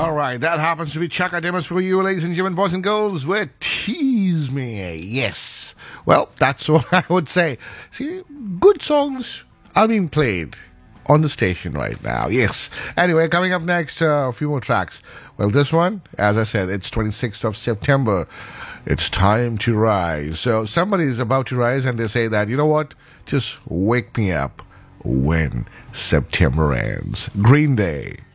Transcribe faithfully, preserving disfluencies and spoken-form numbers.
All right, that happens to be Chaka Demus for you, ladies and gentlemen, boys and girls, with Tease Me. Yes. Well, that's what I would say. See, good songs are being played on the station right now. Yes. Anyway, coming up next, uh, a few more tracks. Well, this one, as I said, it's twenty-sixth of September. It's time to rise. So somebody is about to rise and they say that, you know what? Just wake me up when September ends. Green Day.